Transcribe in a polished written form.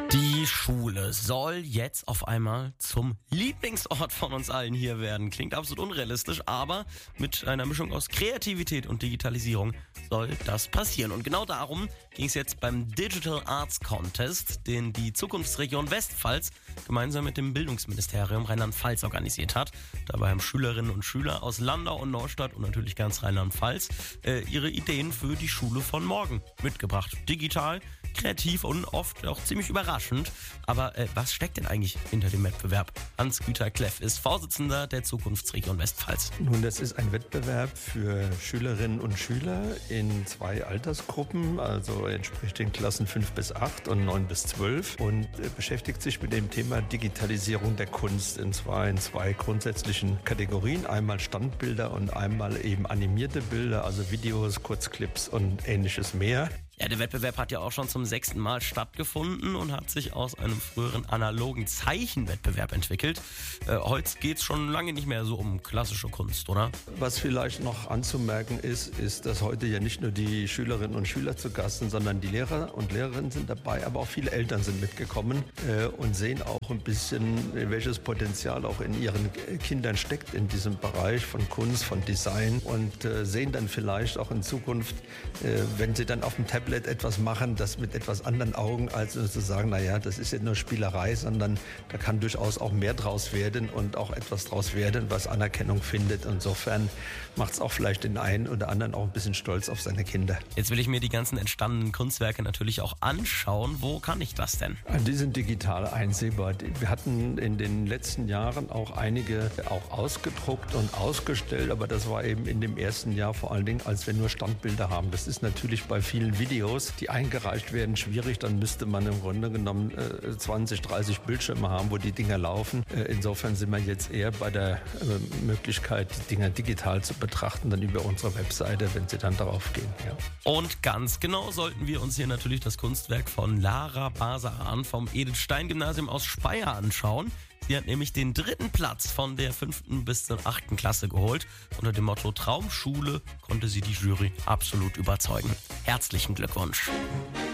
Die Schule soll jetzt auf einmal zum Lieblingsort von uns allen hier werden. Klingt absolut unrealistisch, aber mit einer Mischung aus Kreativität und Digitalisierung soll das passieren. Und genau darum ging es jetzt beim Digital Arts Contest, den die Zukunftsregion Westpfalz gemeinsam mit dem Bildungsministerium Rheinland-Pfalz organisiert hat. Dabei haben Schülerinnen und Schüler aus Landau und Neustadt und natürlich ganz Rheinland-Pfalz ihre Ideen für die Schule von morgen mitgebracht. Digital, kreativ und oft auch ziemlich überraschend. Aber was steckt denn eigentlich hinter dem Wettbewerb? Hans-Güter Kleff ist Vorsitzender der Zukunftsregion Westpfalz. Nun, das ist ein Wettbewerb für Schülerinnen und Schüler in 2 Altersgruppen, also entspricht den Klassen 5 bis 8 und 9 bis 12 und beschäftigt sich mit dem Thema Digitalisierung der Kunst, und zwar in 2 grundsätzlichen Kategorien. Einmal Standbilder und einmal eben animierte Bilder, also Videos, Kurzclips und ähnliches mehr. Ja, der Wettbewerb hat ja auch schon zum 6. Mal stattgefunden und hat sich aus einem früheren analogen Zeichenwettbewerb entwickelt. Heute geht's schon lange nicht mehr so um klassische Kunst, oder? Was vielleicht noch anzumerken ist, dass heute ja nicht nur die Schülerinnen und Schüler zu Gast sind, sondern die Lehrer und Lehrerinnen sind dabei, aber auch viele Eltern sind mitgekommen und sehen auch ein bisschen, welches Potenzial auch in ihren Kindern steckt in diesem Bereich von Kunst, von Design und sehen dann vielleicht auch in Zukunft, wenn sie dann auf dem Tablet etwas machen, das mit etwas anderen Augen, als zu sagen, naja, das ist ja nur Spielerei, sondern da kann durchaus auch mehr draus werden und auch etwas draus werden, was Anerkennung findet. Insofern macht es auch vielleicht den einen oder anderen auch ein bisschen stolz auf seine Kinder. Jetzt will ich mir die ganzen entstandenen Kunstwerke natürlich auch anschauen. Wo kann ich das denn? Die sind digital einsehbar. Wir hatten in den letzten Jahren auch einige auch ausgedruckt und ausgestellt, aber das war eben in dem ersten Jahr vor allen Dingen, als wir nur Standbilder haben. Das ist natürlich bei vielen Videos, die eingereicht werden, schwierig. Dann müsste man im Grunde genommen 20, 30 Bildschirme haben, wo die Dinger laufen. Insofern sind wir jetzt eher bei der Möglichkeit, die Dinger digital zu betrachten, dann über unsere Webseite, wenn sie dann darauf gehen. Ja. Und ganz genau sollten wir uns hier natürlich das Kunstwerk von Lara Basarhan vom Edith-Stein-Gymnasium aus Speyer anschauen. Sie hat nämlich den 3. Platz von der 5. bis zur 8. Klasse geholt. Unter dem Motto Traumschule konnte sie die Jury absolut überzeugen. Herzlichen Glückwunsch.